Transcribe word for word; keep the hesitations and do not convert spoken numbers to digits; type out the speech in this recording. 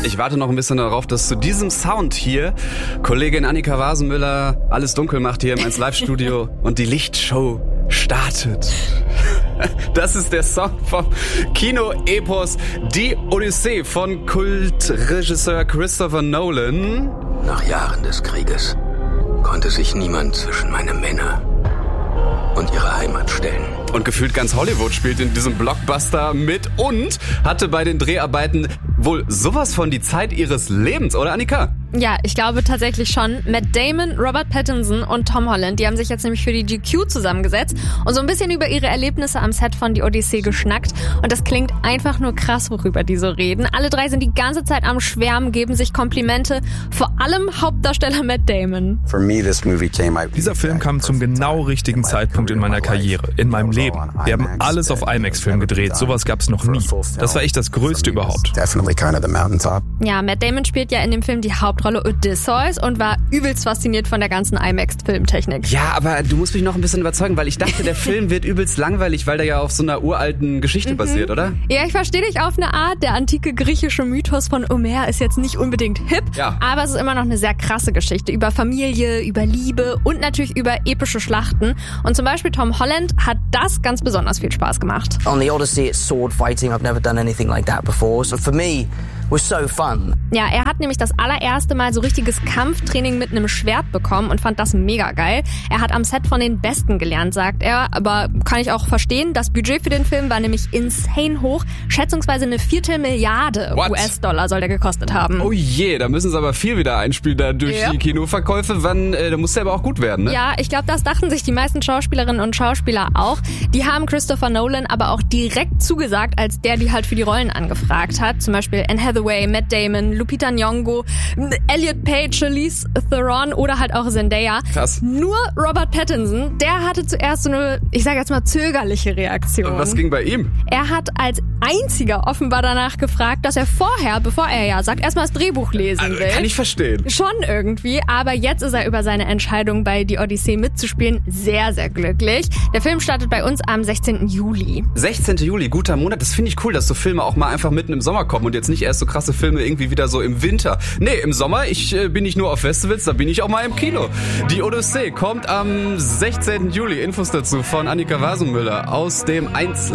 Ich warte noch ein bisschen darauf, dass zu diesem Sound hier Kollegin Annika Wasenmüller alles dunkel macht hier im eins Live-Studio und die Lichtshow startet. Das ist der Song vom Kino-Epos Die Odyssee von Kultregisseur Christopher Nolan. Nach Jahren des Krieges konnte sich niemand zwischen meine Männer und ihre Heimat stellen. Und gefühlt ganz Hollywood spielt in diesem Blockbuster mit und hatte bei den Dreharbeiten wohl sowas von die Zeit ihres Lebens, oder Annika? Ja, ich glaube tatsächlich schon. Matt Damon, Robert Pattinson und Tom Holland, die haben sich jetzt nämlich für die G Q zusammengesetzt und so ein bisschen über ihre Erlebnisse am Set von Die Odyssee geschnackt. Und das klingt einfach nur krass, worüber die so reden. Alle drei sind die ganze Zeit am Schwärmen, geben sich Komplimente. Vor allem Hauptdarsteller Matt Damon. Dieser Film kam zum genau richtigen Zeitpunkt in meiner Karriere, in meinem Leben. Wir haben alles auf IMAX-Film gedreht, sowas gab's noch nie. Das war echt das Größte überhaupt. Ja, Matt Damon spielt ja in dem Film die Hauptrolle Odysseus und war übelst fasziniert von der ganzen IMAX-Filmtechnik. Ja, aber du musst mich noch ein bisschen überzeugen, weil ich dachte, der Film wird übelst langweilig, weil der ja auf so einer uralten Geschichte mhm. basiert, oder? Ja, ich verstehe dich auf eine Art. Der antike griechische Mythos von Homer ist jetzt nicht unbedingt hip, ja. aber es ist immer noch eine sehr krasse Geschichte über Familie, über Liebe und natürlich über epische Schlachten. Und zum Beispiel Tom Holland hat das ganz besonders viel Spaß gemacht. On the Odyssey, it's sword fighting. I've never done anything like that before. So for me, was so fun. Ja, er hat nämlich das allererste Mal so richtiges Kampftraining mit einem Schwert bekommen und fand das mega geil. Er hat am Set von den Besten gelernt, sagt er, aber kann ich auch verstehen. Das Budget für den Film war nämlich insane hoch. Schätzungsweise eine Viertelmilliarde U S-Dollar soll der gekostet haben. Oh je, da müssen sie aber viel wieder einspielen da durch ja. die Kinoverkäufe. Wann, äh, da muss der aber auch gut werden, ne? Ja, ich glaube, das dachten sich die meisten Schauspielerinnen und Schauspieler auch. Die haben Christopher Nolan aber auch direkt zugesagt, als der die halt für die Rollen angefragt hat. Zum Beispiel Anne Hathaway, Matt Damon, Lupita Nyong'o, Elliot Page, Charlize Theron oder halt auch Zendaya. Krass. Nur Robert Pattinson, der hatte zuerst so eine, ich sage jetzt mal, zögerliche Reaktion. Und was ging bei ihm? Er hat als einziger offenbar danach gefragt, dass er vorher, bevor er ja sagt, erstmal das Drehbuch lesen will. Also, kann ich verstehen. Schon irgendwie, aber jetzt ist er über seine Entscheidung bei Die Odyssee mitzuspielen sehr, sehr glücklich. Der Film startet bei uns am sechzehnten Juli. sechzehnten Juli, guter Monat. Das finde ich cool, dass so Filme auch mal einfach mitten im Sommer kommen und jetzt nicht erst so krasse Filme irgendwie wieder so im Winter. Nee, im Sommer, ich äh, bin nicht nur auf Festivals, da bin ich auch mal im Kino. Die Odyssee kommt am sechzehnten Juli. Infos dazu von Annika Wasenmüller aus dem eins